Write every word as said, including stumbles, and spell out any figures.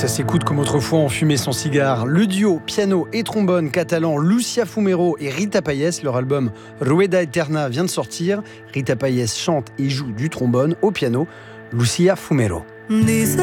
Ça s'écoute comme autrefois en fumait son cigare. Le duo piano et trombone catalan Lucia Fumero et Rita Payés, leur album Rueda Eterna vient de sortir. Rita Payés chante et joue du trombone au piano. Lucia Fumero.